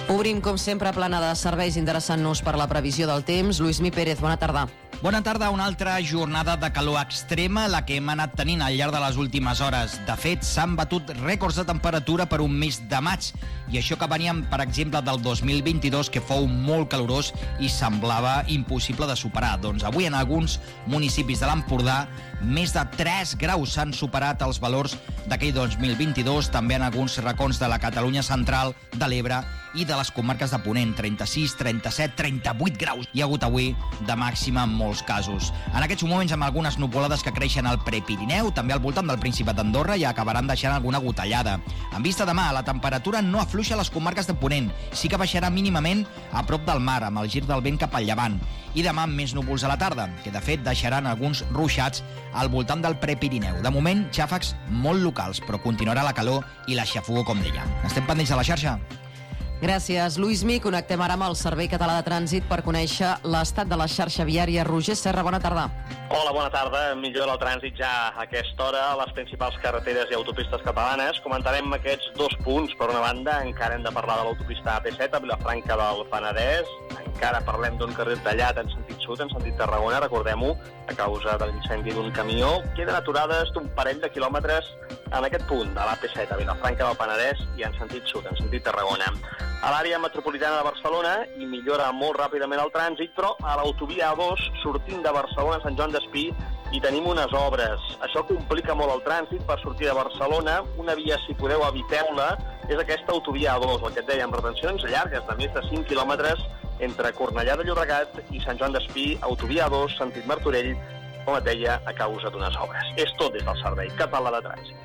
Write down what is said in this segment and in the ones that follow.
Obrim, com sempre, plana de serveis, interessant-nos per la previsió del temps. Lluís Mi Pérez, bona tarda. Bona tarda, una altra jornada de calor extrema, la que hem anat tenint al llarg de les últimes hores. De fet, s'han batut rècords de temperatura per un mes de maig, i això que veníem, per exemple, del 2022, que fou molt calorós i semblava impossible de superar. Doncs avui en alguns municipis de l'Empordà més de 3 graus s'han superat els valors d'aquell 2022, també en alguns racons de la Catalunya central, de l'Ebre i de les comarques de Ponent, 36, 37, 38 graus. Hi ha hagut avui de màxima en molts casos. En aquests moments amb algunes nuvolades que creixen al Prepirineu, també al voltant del Principat d'Andorra, i acabaran deixant alguna gotellada. En vista demà, la temperatura no afluixa a les comarques de Ponent, sí que baixarà mínimament a prop del mar, amb el gir del vent cap al llevant. I demà amb més núvols a la tarda, que de fet deixaran alguns ruixats al voltant del Prepirineu. De moment, xàfecs molt locals, però continuarà la calor i la xafogor, com deia. Estem pendents de la xarxa. Gràcies, Lluís Mi. Connectem ara amb el Servei Català de Trànsit per conèixer l'estat de la xarxa viària. Roger Serra, bona tarda. Hola, bona tarda. Millora el trànsit ja a aquesta hora a les principals carreteres i autopistes catalanes. Comentarem aquests 2 punts. Per una banda, encara hem de parlar de l'autopista AP7 a Vilafranca del Penedès. Encara parlem d'un carril tallat en sentit sud, en sentit Tarragona, recordem-ho, a causa de l'incendi d'un camió. Queden aturades d'un parell de quilòmetres en aquest punt de l'AP7 a Vilafranca del Penedès i en sentit sud, en sentit Tarragona. A l'àrea metropolitana de Barcelona hi millora molt ràpidament el trànsit, però a l'autovia A2, sortint de Barcelona a Sant Joan d'Espí, hi tenim unes obres. Això complica molt el trànsit per sortir de Barcelona. Una via, si podeu, eviteu-la, és aquesta autovia A2, el que et deia, amb retencions llargues de més de 5 quilòmetres entre Cornellà de Llobregat i Sant Joan d'Espí, autovia A2, sentit Martorell, com et deia, a causa d'unes obres. És tot des del Servei Català de Trànsit.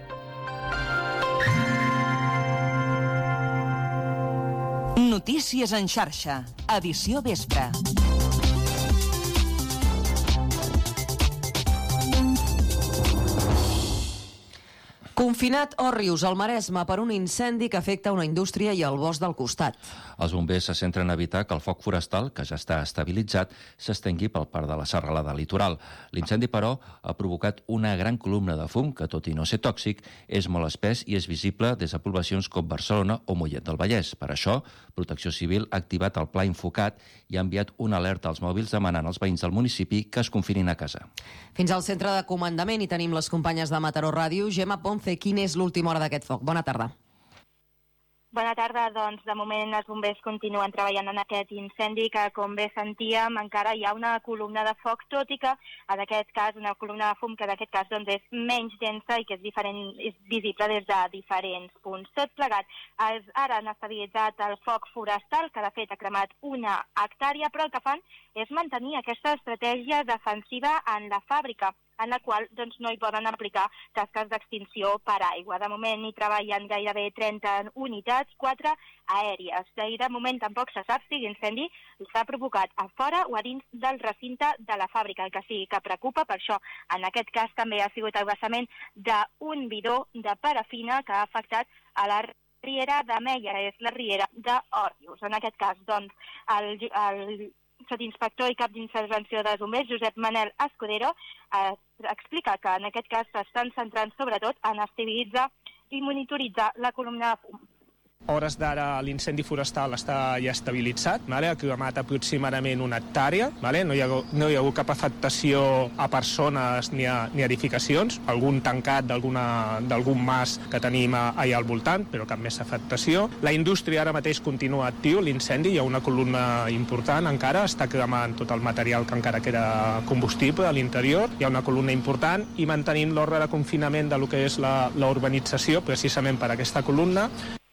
Notícies en xarxa, edició vespre. Confinat Òrrius, al Maresme, per un incendi que afecta una indústria i el bosc del costat. Els bombers se centren a evitar que el foc forestal, que ja està estabilitzat, s'estengui pel parc de la serralada litoral. L'incendi, però, ha provocat una gran columna de fum que, tot i no ser tòxic, és molt espès i és visible des de poblacions com Barcelona o Mollet del Vallès. Per això, Protecció Civil ha activat el Pla Infocat i ha enviat una alerta als mòbils demanant als veïns del municipi que es confinin a casa. Fins al centre de comandament hi tenim les companyes de Mataró Ràdio. Gemma Ponce, quina és l'última hora d'aquest foc? Bona tarda. Bona tarda. Doncs de moment els bombers continuen treballant en aquest incendi que, com bé sentíem, encara hi ha una columna de foc, tot i que en aquest cas una columna de fum que en aquest cas doncs, és menys densa i que és visible des de diferents punts. Tot plegat, ara han estabilitzat el foc forestal, que de fet ha cremat 1 hectàrea, però el que fan és mantenir aquesta estratègia defensiva en la fàbrica, en la qual doncs, no hi poden aplicar tasques d'extinció per aigua. De moment hi treballen gairebé 30 unitats, 4 aèries. De moment tampoc se sap si l'incendi s'ha provocat a fora o a dins del recinte de la fàbrica, el que sí que preocupa. Per això, en aquest cas també ha sigut el vessament d'un bidó de parafina que ha afectat a la riera de Meia, és la riera d'Òrrius. En aquest cas, doncs, el sotsinspector i cap d'intervenció dels bombers, Josep Manel Escudero, explica que en aquest cas s'estan centrant sobretot en estabilitzar i monitoritzar la columna de fum. A hores d'ara l'incendi forestal està ja estabilitzat, ha cremat aproximadament 1 hectàrea, no hi ha hagut cap afectació a persones ni a edificacions, algun tancat d'algun mas que tenim allà al voltant, però cap més afectació. La indústria ara mateix continua actiu, l'incendi, hi ha una columna important encara, està cremant tot el material que encara queda combustible a l'interior, hi ha una columna important i mantenim l'ordre de confinament de lo que és la urbanització, precisament per aquesta columna.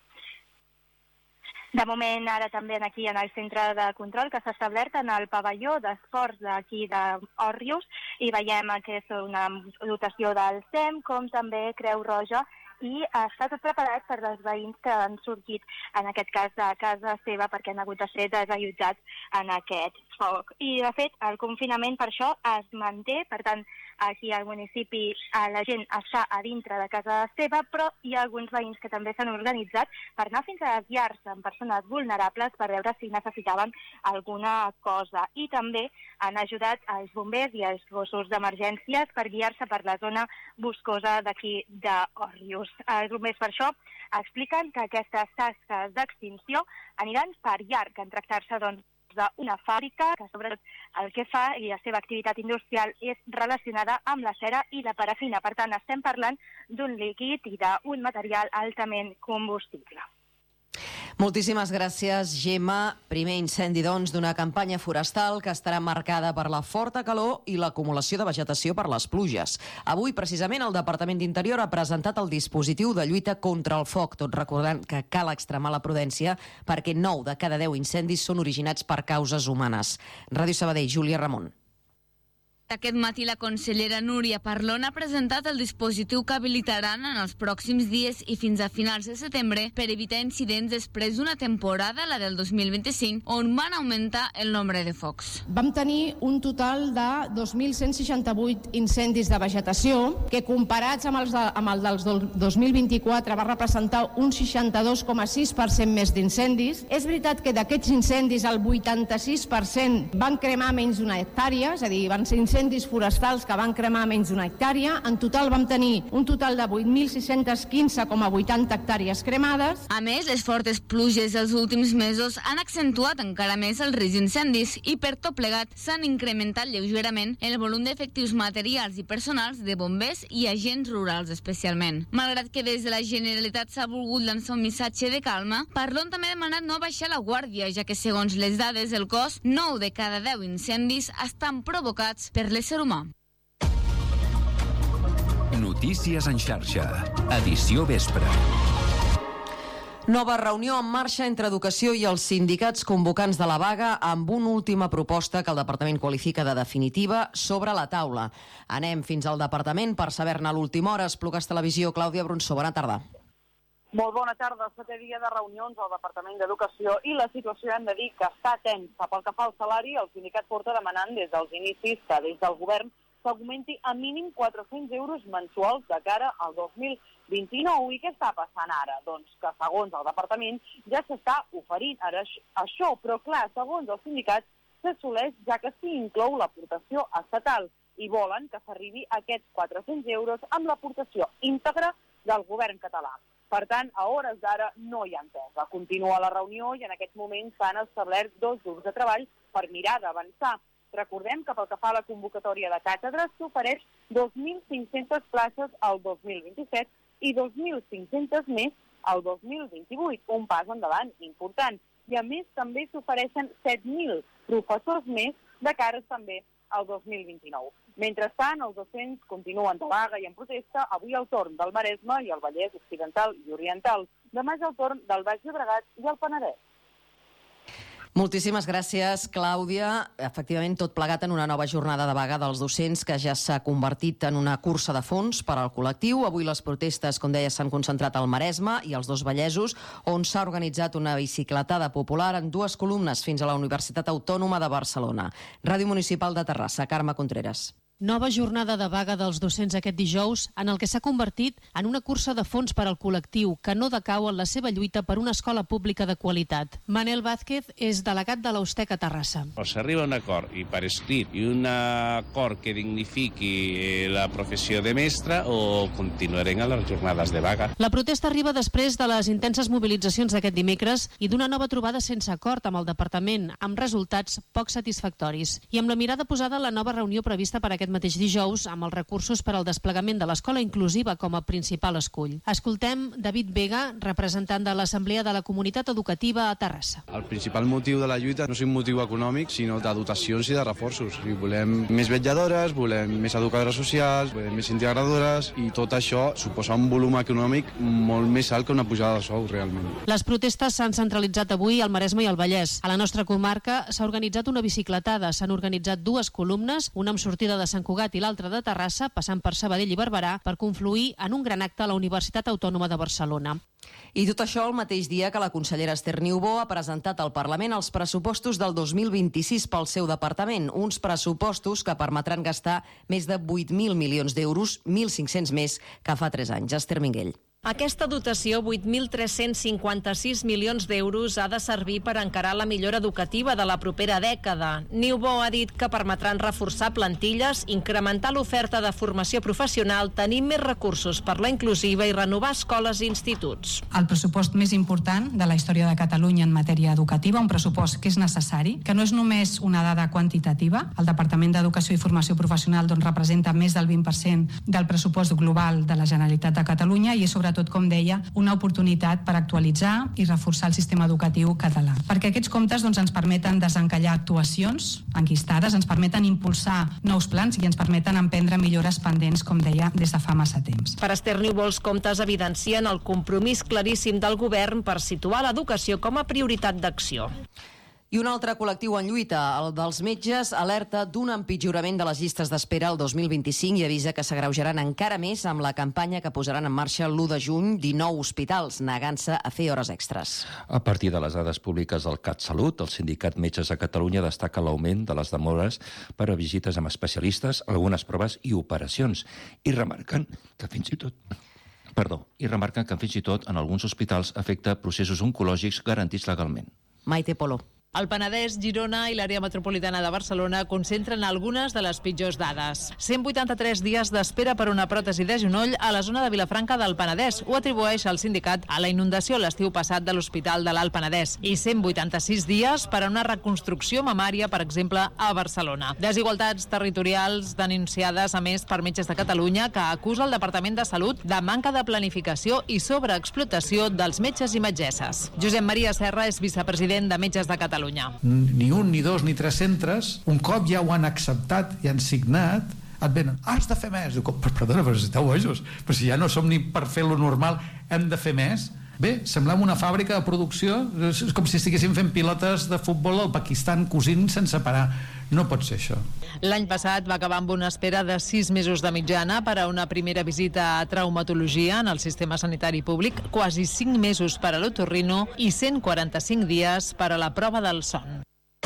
De moment, ara també aquí en el centre de control que s'ha establert en el pavelló d'esports d'aquí d'Òrrius i veiem que és una dotació del SEM, com també Creu Roja, i està tot preparat per als veïns que han sortit, en aquest cas de casa seva, perquè han hagut de ser desallotjats en aquest foc. I, de fet, el confinament per això es manté, per tant, aquí al municipi la gent està a dintre de casa seva, però hi ha alguns veïns que també s'han organitzat per anar fins a les llars amb persones vulnerables per veure si necessitaven alguna cosa. I també han ajudat els bombers i els gossos d'emergències per guiar-se per la zona boscosa d'aquí d'Òrrius. Els bombers per això expliquen que aquestes tasques d'extinció aniran per llarg en tractar-se d'una fàbrica que sobretot el que fa i la seva activitat industrial és relacionada amb la cera i la parafina. Per tant, estem parlant d'un líquid i d'un material altament combustible. Moltíssimes gràcies, Gemma. Primer incendi, doncs, d'una campanya forestal que estarà marcada per la forta calor i l'acumulació de vegetació per les pluges. Avui, precisament, el Departament d'Interior ha presentat el dispositiu de lluita contra el foc, tot recordant que cal extremar la prudència perquè 9 de cada 10 incendis són originats per causes humanes. Ràdio Sabadell, Júlia Ramon. Aquest matí la consellera Núria Parlon ha presentat el dispositiu que habilitaran en els pròxims dies i fins a finals de setembre per evitar incidents després d'una temporada, la del 2025, on van augmentar el nombre de focs. Vam tenir un total de 2.168 incendis de vegetació, que comparats amb el dels 2024 va representar un 62,6% més d'incendis. És veritat que d'aquests incendis el 86% van cremar menys d'una hectàrea, és a dir, van ser incendis forestals que van cremar menys d'una hectàrea. En total vam tenir un total de 8.615,80 hectàrees cremades. A més, les fortes pluges dels últims mesos han accentuat encara més el risc d'incendis i per tot plegat s'han incrementat lleugerament el volum d'efectius materials i personals de bombers i agents rurals especialment. Malgrat que des de la Generalitat s'ha volgut lançar un missatge de calma, Parlon també ha demanat no baixar la guàrdia, ja que segons les dades del cos, 9 de cada 10 incendis estan provocats per l'ésser humà. Notícies en xarxa. Edició vespre. Nova reunió en marxa entre Educació i els sindicats convocants de la vaga amb una última proposta que el departament qualifica de definitiva sobre la taula. Anem fins al departament per saber-ne a l'última hora. Esplugues Televisió, Clàudia Brunçó, bona tarda. Molt bona tarda. 7è dia de reunions al Departament d'Educació i la situació hem de dir que està tensa. Pel que fa al salari, el sindicat porta demanant des dels inicis que des del govern s'augmenti a mínim 400 euros mensuals de cara al 2029. I què està passant ara? Doncs que segons el departament ja s'està oferint ara això, però clar, segons els sindicats s'assoleix ja que s'hi inclou l'aportació estatal i volen que s'arribi a aquests 400 euros amb l'aportació íntegra del govern català. Per tant, a hores d'ara no hi ha entesa. Continua la reunió i en aquests moments s'han establert 2 grups de treball per mirar d'avançar. Recordem que pel que fa a la convocatòria de càtedres s'ofereix 2.500 places al 2027 i 2.500 més al 2028, un pas endavant important. I a més també s'ofereixen 7.000 professors més de cara també al 2029. Mentrestant, els docents continuen de vaga i en protesta. Avui el torn del Maresme i el Vallès Occidental i Oriental. Demà és el torn del Baix Llobregat i el Penedès. Moltíssimes gràcies, Clàudia. Efectivament, tot plegat en una nova jornada de vaga dels docents que ja s'ha convertit en una cursa de fons per al col·lectiu. Avui les protestes, com deia, s'han concentrat al Maresme i als 2 Vallesos, on s'ha organitzat una bicicletada popular en 2 columnes fins a la Universitat Autònoma de Barcelona. Ràdio Municipal de Terrassa, Carme Contreras. Nova jornada de vaga dels docents aquest dijous en el que s'ha convertit en una cursa de fons per al col·lectiu que no decau en la seva lluita per una escola pública de qualitat. Manel Vázquez és delegat de l'Austec a Terrassa. O s'arriba a un acord i per escrit i un acord que dignifiqui la professió de mestre o continuarem a les jornades de vaga. La protesta arriba després de les intenses mobilitzacions d'aquest dimecres i d'una nova trobada sense acord amb el departament, amb resultats poc satisfactoris. I amb la mirada posada en la nova reunió prevista per aquest mateix dijous amb els recursos per al desplegament de l'escola inclusiva com a principal escull. Escoltem David Vega, representant de l'Assemblea de la Comunitat Educativa a Terrassa. El principal motiu de la lluita no és un motiu econòmic, sinó de dotacions i de reforços. Volem més vetlladores, volem més educadores socials, volem més integradores i tot això suposa un volum econòmic molt més alt que una pujada de sou, realment. Les protestes s'han centralitzat avui al Maresme i al Vallès. A la nostra comarca s'ha organitzat una bicicletada, s'han organitzat 2 columnes, una amb sortida de Sant Sant Cugat i l'altre de Terrassa, passant per Sabadell i Barberà, per confluir en un gran acte a la Universitat Autònoma de Barcelona. I tot això el mateix dia que la consellera Esther Niubó ha presentat al Parlament els pressupostos del 2026 pel seu departament, uns pressupostos que permetran gastar més de 8.000 milions d'euros, 1.500 més que fa 3 anys. Esther Minguell. Aquesta dotació, 8.356 milions d'euros, ha de servir per encarar la millora educativa de la propera dècada. Niubó ha dit que permetran reforçar plantilles, incrementar l'oferta de formació professional, tenir més recursos per la inclusiva i renovar escoles i instituts. El pressupost més important de la història de Catalunya en matèria educativa, un pressupost que és necessari, que no és només una dada quantitativa. El Departament d'Educació i Formació Professional representa més del 20% del pressupost global de la Generalitat de Catalunya i és sobretot, com deia, una oportunitat per actualitzar i reforçar el sistema educatiu català. Perquè aquests comptes ens permeten desencallar actuacions enquistades, ens permeten impulsar nous plans i ens permeten emprendre millores pendents, com deia, des de fa massa temps. Per Esther Niubó, els comptes evidencien el compromís claríssim del govern per situar l'educació com a prioritat d'acció. I un altre col·lectiu en lluita, el dels metges, alerta d'un empitjorament de les llistes d'espera el 2025 i avisa que s'agreujaran encara més amb la campanya que posaran en marxa l'1 de juny 19 hospitals, negant-se a fer hores extres. A partir de les dades públiques del CatSalut, el Sindicat Metges de Catalunya destaca l'augment de les demores per a visites amb especialistes, algunes proves i operacions, i remarquen que fins i tot en alguns hospitals afecta processos oncològics garantits legalment. Maite Polo. El Penedès, Girona i l'àrea metropolitana de Barcelona concentren algunes de les pitjors dades. 183 dies d'espera per una pròtesi de genoll a la zona de Vilafranca del Penedès. Ho atribueix el sindicat a la inundació l'estiu passat de l'Hospital de l'Alt Penedès. I 186 dies per a una reconstrucció mamària, per exemple, a Barcelona. Desigualtats territorials denunciades, a més, per Metges de Catalunya, que acusa el Departament de Salut de manca de planificació i sobreexplotació dels metges i metgesses. Josep Maria Serra és vicepresident de Metges de Catalunya. Ni un, ni dos, ni 3 centres, un cop ja ho han acceptat i han signat, et venen, has de fer més. Dic, perdona, però si esteu bojos, però si ja no som ni per fer lo normal, hem de fer més. Bé, semblem una fàbrica de producció, és com si estiguéssim fent pilotes de futbol al Pakistan cosint sense parar. No pot ser això. L'any passat va acabar amb una espera de 6 mesos de mitjana per a una primera visita a traumatologia en el sistema sanitari públic, quasi 5 mesos per a l'otorrino i 145 dies per a la prova del son.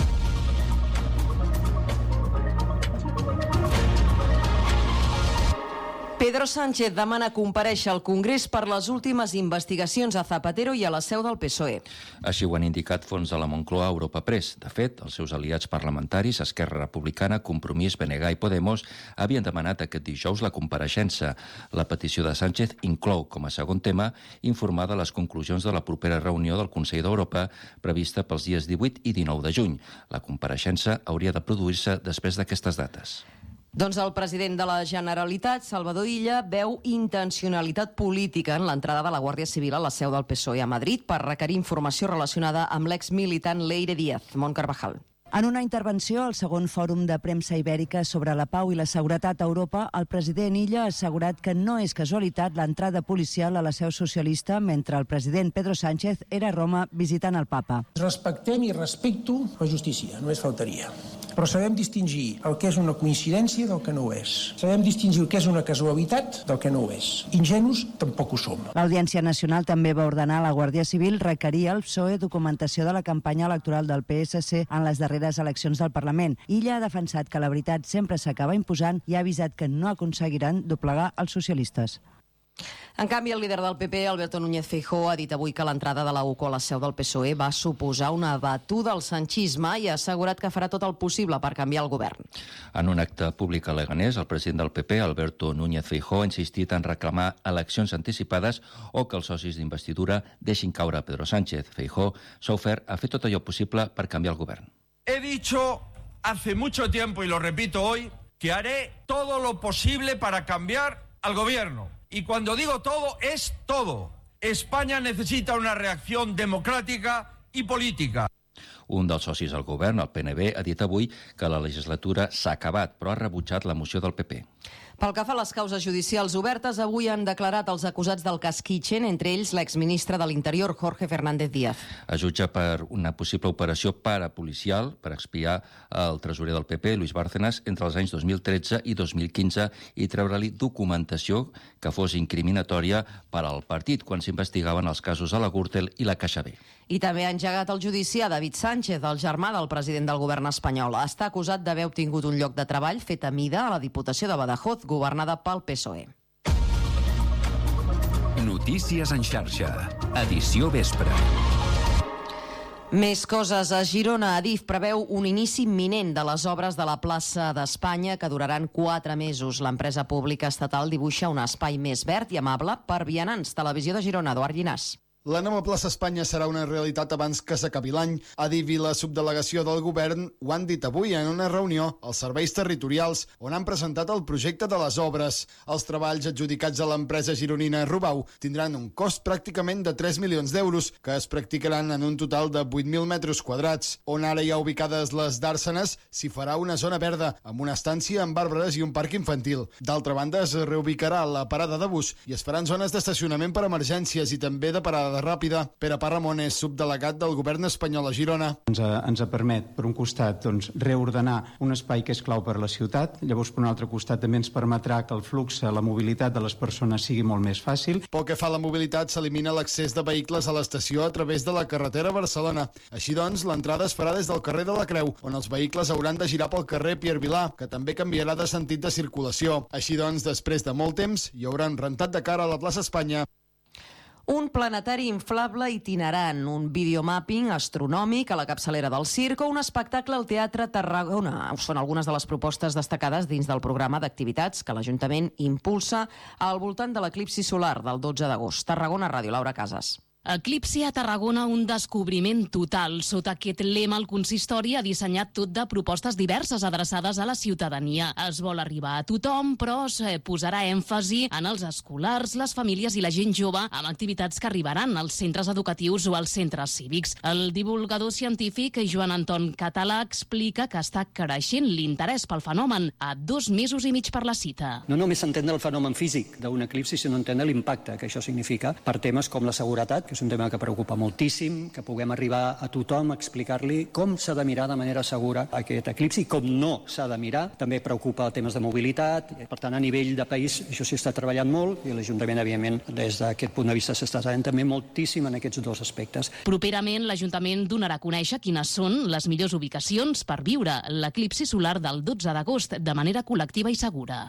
Pedro Sánchez demana comparèixer al Congrés per les últimes investigacions a Zapatero i a la seu del PSOE. Així ho han indicat fons de la Moncloa a Europa Press. De fet, els seus aliats parlamentaris, Esquerra Republicana, Compromís, BNG i Podemos, havien demanat aquest dijous la compareixença. La petició de Sánchez inclou, com a segon tema, informar de les conclusions de la propera reunió del Consell d'Europa prevista pels dies 18 i 19 de juny. La compareixença hauria de produir-se després d'aquestes dates. Doncs el president de la Generalitat, Salvador Illa, veu intencionalitat política en l'entrada de la Guàrdia Civil a la seu del PSOE a Madrid per requerir informació relacionada amb l'ex-militant Leire Díaz. Mont Carvajal. En una intervenció al segon fòrum de premsa ibèrica sobre la pau i la seguretat a Europa, el president Illa ha assegurat que no és casualitat l'entrada policial a la seu socialista mentre el president Pedro Sánchez era a Roma visitant el papa. Respectem i respecto la justícia, només faltaria. Però sabem distingir el que és una coincidència del que no ho és. Sabem distingir el que és una casualitat del que no ho és. Ingenus tampoc ho som. L'Audiència Nacional també va ordenar a la Guàrdia Civil requerir al PSOE documentació de la campanya electoral del PSC en les darreres eleccions del Parlament. Illa ha defensat que la veritat sempre s'acaba imposant i ha avisat que no aconseguiran doblegar els socialistes. En canvi, el líder del PP, Alberto Núñez Feijóo, ha dit avui que l'entrada de la UCO a la seu del PSOE va suposar una batuda al sanchisme i ha assegurat que farà tot el possible per canviar el govern. En un acte públic a Leganés, el president del PP, Alberto Núñez Feijóo, ha insistit en reclamar eleccions anticipades o que els socis d'investidura deixin caure Pedro Sánchez. Feijóo s'ha ofert a fer tot allò possible per canviar el govern. He dicho hace mucho tiempo, y lo repito hoy, que haré todo lo posible para cambiar al gobierno. Y cuando digo todo, es todo. España necesita una reacción democrática y política. Un dels socis del govern, el PNB, ha dit avui que la legislatura s'ha acabat, però ha rebutjat la moció del PP. Pel que fa a les causes judicials obertes, avui han declarat els acusats del cas Kitchen, entre ells l'exministre de l'Interior, Jorge Fernández Díaz. Es jutja per una possible operació parapolicial per expiar el tresorer del PP, Luis Bárcenas, entre els anys 2013 i 2015 i treure-li documentació que fos incriminatòria per al partit quan s'investigaven els casos a la Gürtel i la Caixa B. I també ha engegat el judici a David Sánchez, el germà del president del govern espanyol. Està acusat d'haver obtingut un lloc de treball fet a mida a la Diputació de Badajoz, governada pel PSOE. Notícies en xarxa. Edició vespre. Més coses. A Girona, Adif preveu un inici imminent de les obres de la plaça d'Espanya que duraran 4 mesos. L'empresa pública estatal dibuixa un espai més verd i amable per vianants. Televisió de Girona, Eduard Llinàs. La nova plaça Espanya serà una realitat abans que s'acabi l'any. Adif i la subdelegació del govern ho han dit avui en una reunió als serveis territorials on han presentat el projecte de les obres. Els treballs adjudicats a l'empresa gironina Rubau tindran un cost pràcticament de 3 milions d'euros que es practicaran en un total de 8.000 metres quadrats. On ara hi ha ubicades les dàrsenes, s'hi farà una zona verda amb una estància amb arbres i un parc infantil. D'altra banda, es reubicarà la parada de bus i es faran zones d'estacionament per emergències i també de parada ràpida. Pere Parramon és subdelegat del govern espanyol a Girona. Ens permet, per un costat, reordenar un espai que és clau per a la ciutat. Llavors, per un altre costat, també ens permetrà que el flux, la mobilitat de les persones sigui molt més fàcil. Pel que fa a la mobilitat, s'elimina l'accés de vehicles a l'estació a través de la carretera Barcelona. Així doncs, l'entrada es farà des del carrer de la Creu, on els vehicles hauran de girar pel carrer Pierre Vilà, que també canviarà de sentit de circulació. Així doncs, després de molt temps, hi hauran rentat de cara a la plaça Espanya. Un planetari inflable itinerant, un videomapping astronòmic a la capçalera del circ o un espectacle al Teatre Tarragona. Són algunes de les propostes destacades dins del programa d'activitats que l'Ajuntament impulsa al voltant de l'eclipsi solar del 12 d'agost. Tarragona Ràdio, Laura Casas. Eclipsi a Tarragona, un descobriment total. Sota aquest lema, el consistori ha dissenyat tot de propostes diverses adreçades a la ciutadania. Es vol arribar a tothom, però es posarà èmfasi en els escolars, les famílies i la gent jove, amb activitats que arribaran als centres educatius o als centres cívics. El divulgador científic Joan Anton Català explica que està creixent l'interès pel fenomen a 2 mesos i mig per la cita. No només entendre el fenomen físic d'un eclipsi, sinó entendre l'impacte que això significa per temes com la seguretat, que és un tema que preocupa moltíssim, que puguem arribar a tothom a explicar-li com s'ha de mirar de manera segura aquest eclipsi, com no s'ha de mirar. També preocupa temes de mobilitat. Per tant, a nivell de país, això s'hi està treballant molt i l'Ajuntament, evidentment, des d'aquest punt de vista s'està treballant també moltíssim en aquests dos aspectes. Properament, l'Ajuntament donarà a conèixer quines són les millors ubicacions per viure l'eclipsi solar del 12 d'agost de manera col·lectiva i segura.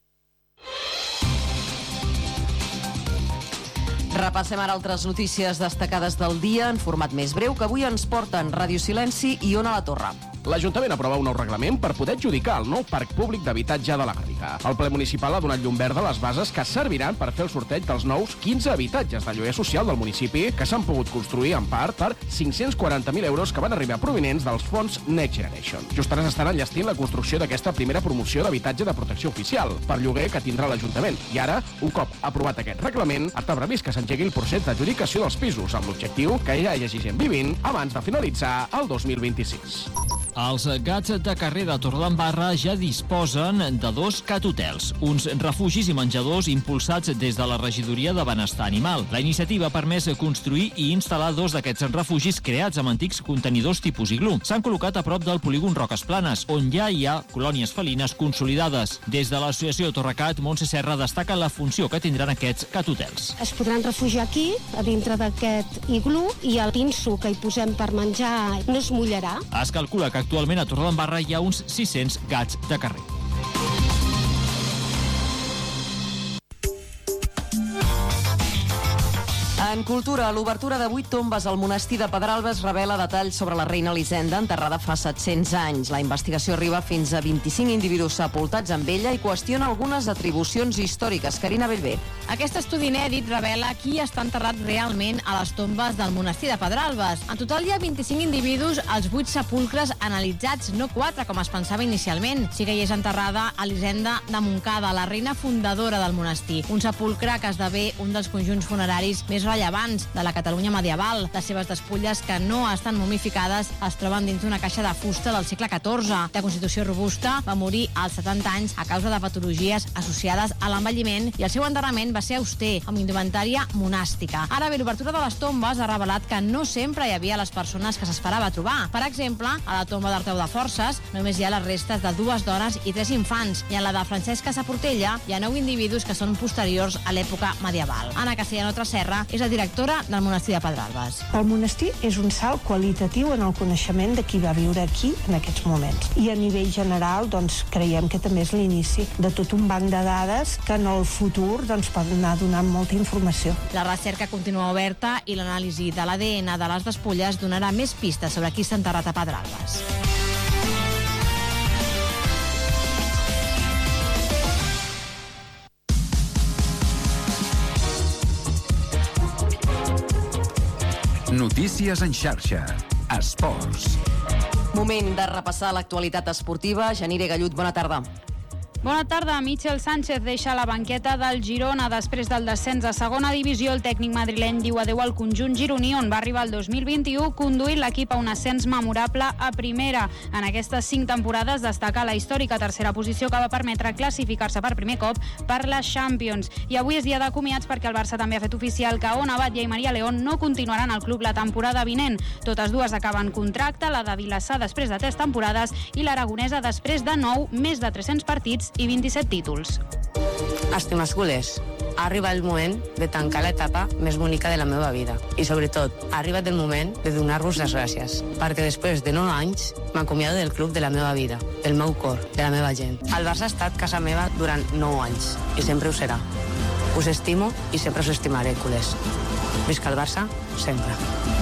Repassem ara altres notícies destacades del dia en format més breu que avui ens porten Ràdio Silenci i Ona la Torre. L'Ajuntament aprova un nou reglament per poder adjudicar el nou parc públic d'habitatge de la Garriga. El ple municipal ha donat llum verda a les bases que serviran per fer el sorteig dels nous 15 habitatges de lloguer social del municipi que s'han pogut construir en part per 540.000 euros que van arribar provinents dels fons Next Generation. Just ara s'estan enllestint la construcció d'aquesta primera promoció d'habitatge de protecció oficial per lloguer que tindrà l'Ajuntament. I ara, un cop aprovat aquest reglament, està previst que s'engegui el procés d'adjudicació dels pisos amb l'objectiu que ja hi hagi gent vivint abans de finalitzar el 2026. Els gats de carrer de Torredembarra ja disposen de 2 catutels, uns refugis i menjadors impulsats des de la Regidoria de Benestar Animal. La iniciativa ha permès construir i instal·lar 2 d'aquests refugis creats amb antics contenidors tipus iglú. S'han col·locat a prop del polígon Roques Planes, on ja hi ha colònies felines consolidades. Des de l'associació Torrecat, Montse Serra destaca la funció que tindran aquests catutels. Es podran refugiar aquí, a dintre d'aquest iglú, i el pinso que hi posem per menjar no es mullarà. Es calcula que actualment a Torredembarra hi ha uns 600 gats de carrer. En cultura, l'obertura de 8 tombes al monestir de Pedralbes revela detalls sobre la reina Elisenda, enterrada fa 700 anys. La investigació arriba fins a 25 individus sepultats amb ella i qüestiona algunes atribucions històriques. Carina Bellver. Aquest estudi inèdit revela qui està enterrat realment a les tombes del monestir de Pedralbes. En total hi ha 25 individus als 8 sepulcres analitzats, no 4, com es pensava inicialment. Sí que hi és enterrada Elisenda de Montcada, la reina fundadora del monestir. Un sepulcre que esdevé un dels conjunts funeraris més rellevants d'abans de la Catalunya medieval. Les seves despulles, que no estan momificades, es troben dins d'una caixa de fusta del segle XIV. De constitució robusta, va morir als 70 anys a causa de patologies associades a l'envelliment i el seu enterrament va ser auster, amb indumentària monàstica. Ara bé, l'obertura de les tombes ha revelat que no sempre hi havia les persones que s'esperava trobar. Per exemple, a la tomba d'Arteu de Forces només hi ha les restes de 2 dones i 3 infants, i en la de Francesca Saportella hi ha 9 individus que són posteriors a l'època medieval. Anna Castellano Tresserra és la directora del monestir de Pedralbes. El monestir és un salt qualitatiu en el coneixement de qui va viure aquí en aquests moments. I a nivell general, doncs, creiem que també és l'inici de tot un banc de dades que en el futur pot anar donant molta informació. La recerca continua oberta i l'anàlisi de l'ADN de les despulles donarà més pistes sobre qui s'ha enterrat a Pedralbes. Notícies en xarxa. Esports. Moment de repassar l'actualitat esportiva. Janire Gallut, bona tarda. Bona tarda. Michel Sánchez deixa la banqueta del Girona després del descens a segona divisió. El tècnic madrileny diu adeu al conjunt gironí, on va arribar el 2021 conduint l'equip a un ascens memorable a primera. En aquestes 5 temporades destaca la històrica tercera posició que va permetre classificar-se per primer cop per la Champions. I avui és dia de comiats perquè el Barça també ha fet oficial que Ona Batlle i Maria León no continuaran al club la temporada vinent. Totes dues acaben contracte, la de Vilassar després de 3 temporades i l'aragonesa després de 9, més de 300 partits i 27 títols. Estimes culers, ha arribat el moment de tancar l'etapa més bonica de la meva vida. I sobretot, ha arribat el moment de donar-vos les gràcies, perquè després de 9 anys m'acomiado del club de la meva vida, del meu cor, de la meva gent. El Barça ha estat casa meva durant 9 anys i sempre ho serà. Us estimo i sempre us estimaré, culers. Visca el Barça, sempre.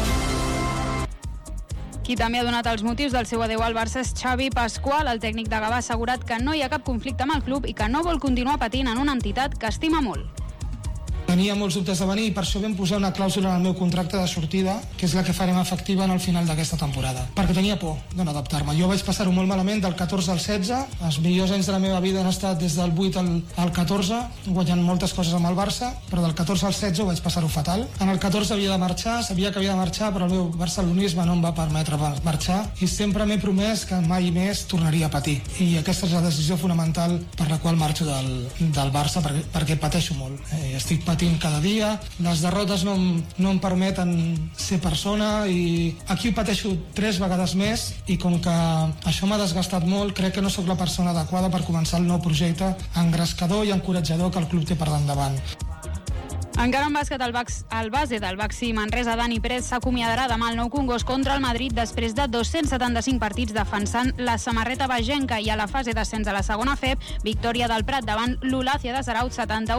Qui també ha donat els motius del seu adeu al Barça és Xavi Pasqual. El tècnic de Gavà ha assegurat que no hi ha cap conflicte amb el club i que no vol continuar patint en una entitat que estima molt. Tenia molts dubtes de venir i per això vam posar una clàusula en el meu contracte de sortida, que és la que farem efectiva en el final d'aquesta temporada, perquè tenia por de no adaptar-me. Jo vaig passar-ho molt malament del 14 al 16, els millors anys de la meva vida han estat des del 8 al 14, guanyant moltes coses amb el Barça, però del 14 al 16 vaig passar-ho fatal. En el 14 havia de marxar, sabia que havia de marxar, però el meu barcelonisme no em va permetre marxar i sempre m'he promès que mai més tornaria a patir. I aquesta és la decisió fonamental per la qual marxo del Barça, perquè pateixo molt. Estic patint cada dia, les derrotes no em permeten ser persona i aquí ho pateixo 3 vegades més i com que això m'ha desgastat molt, crec que no sóc la persona adequada per començar el nou projecte engrescador i encoratjador que el club té per davant. Encara en bàsquet, el base del Baxi Manresa, Dani Pérez, s'acomiadarà demà al Nou Congost contra el Madrid després de 275 partits defensant la samarreta bagenca i a la fase d'ascens a la segona FEP, victòria del Prat davant l'Olàcia de Zaraut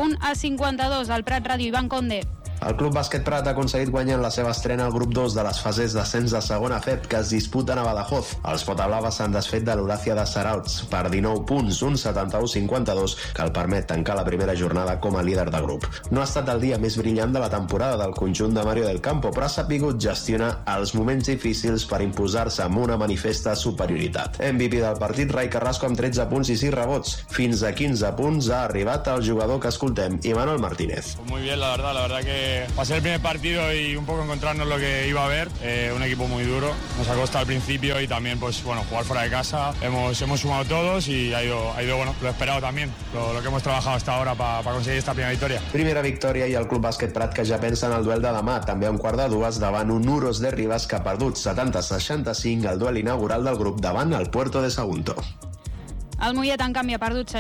71-52. Al Prat, Ràdio, Ivan Conde. El Club Bàsquet Prat ha aconseguit guanyar en la seva estrena al grup 2 de les fases d'ascens de segona FEP que es disputen a Badajoz. Els potablaves s'han desfet de l'Olàcia de Sarauts per 19 punts, un 71-52, que el permet tancar la primera jornada com a líder de grup. No ha estat el dia més brillant de la temporada del conjunt de Mario del Campo, però ha sapigut gestionar els moments difícils per imposar-se amb una manifesta superioritat. MVP del partit, Rai Carrasco, amb 13 punts i 6 rebots. Fins a 15 punts ha arribat el jugador que escoltem, Imanol Martínez. Muy bien, la verdad que va a ser el primer partido y un poco encontrarnos lo que iba a haber, un equipo muy duro, nos ha costado al principio y también pues bueno, jugar fuera de casa, hemos sumado todos y ha ido bueno, lo esperado también, lo que hemos trabajado hasta ahora para conseguir esta primera victoria. Primera victòria i el Club Bàsquet Prat que ja pensa en el duel de demà, també a un quart de 2 davant un Uros de Rivas que ha perdut 70-65 el duel inaugural del grup davant el Puerto de Sagunto. El Mollet, en canvi, ha perdut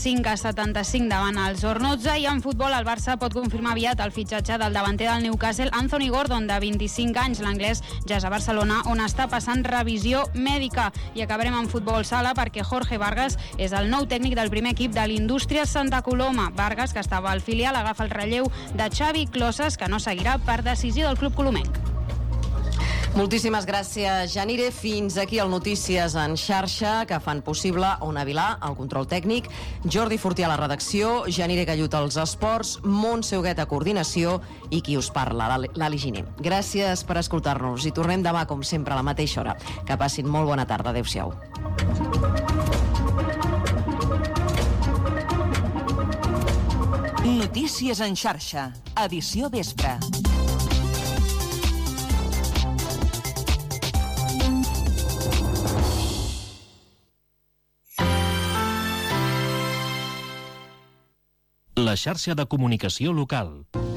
65-75 davant el Zornotza i en futbol el Barça pot confirmar aviat el fitxatge del davanter del Newcastle, Anthony Gordon, de 25 anys. L'anglès ja és a Barcelona, on està passant revisió mèdica. I acabarem en futbol sala perquè Jorge Vargas és el nou tècnic del primer equip de l'Indústria Santa Coloma. Vargas, que estava al filial, agafa el relleu de Xavi Closas, que no seguirà per decisió del club colomenc. Moltíssimes gràcies, Janire. Fins aquí el Notícies en xarxa, que fan possible Ona Vilà, el control tècnic, Jordi Fortià a la redacció, Janire Gallut als esports, Montse Huguet a coordinació i qui us parla, l'Ali Giner. Gràcies per escoltar-nos i tornem demà, com sempre, a la mateixa hora. Que passin molt bona tarda. Adéu-siau. Notícies en xarxa, edició vespre. La xarxa de comunicació local.